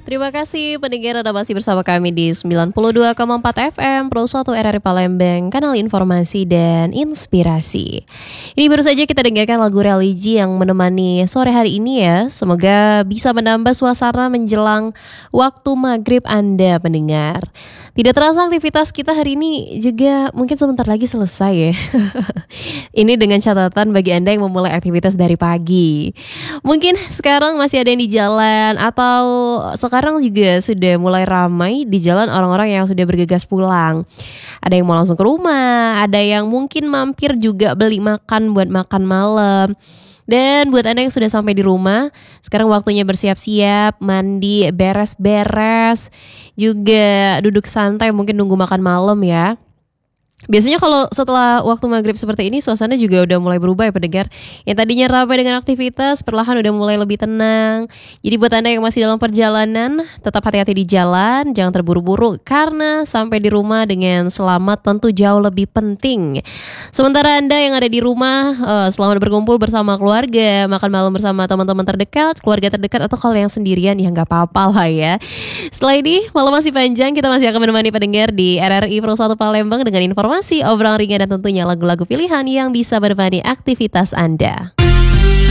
Terima kasih pendengar Anda masih bersama kami di 92,4 FM Pro 1 RRI Palembang, kanal informasi dan inspirasi. Ini baru saja kita dengarkan lagu religi yang menemani sore hari ini ya. Semoga bisa menambah suasana menjelang waktu maghrib Anda pendengar. Tidak terasa aktivitas kita hari ini juga mungkin sebentar lagi selesai ya. Ini dengan catatan bagi Anda yang memulai aktivitas dari pagi. Mungkin sekarang masih ada yang di jalan atau sekarang juga sudah mulai ramai di jalan orang-orang yang sudah bergegas pulang. Ada yang mau langsung ke rumah, ada yang mungkin mampir juga beli makan buat makan malam. Dan buat Anda yang sudah sampai di rumah, sekarang waktunya bersiap-siap, mandi, beres-beres, juga duduk santai mungkin nunggu makan malam ya. Biasanya kalau setelah waktu maghrib seperti ini suasana juga udah mulai berubah ya pendengar. Yang tadinya ramai dengan aktivitas perlahan udah mulai lebih tenang. Jadi buat Anda yang masih dalam perjalanan, tetap hati-hati di jalan, jangan terburu-buru karena sampai di rumah dengan selamat tentu jauh lebih penting. Sementara Anda yang ada di rumah, selamat berkumpul bersama keluarga, makan malam bersama teman-teman terdekat, keluarga terdekat, atau kalau yang sendirian ya nggak apa-apa lah ya. Setelah ini malam masih panjang, kita masih akan menemani pendengar di RRI Pro 1 Palembang dengan informasi, obrolan ringan dan tentunya lagu-lagu pilihan yang bisa menemani aktivitas Anda.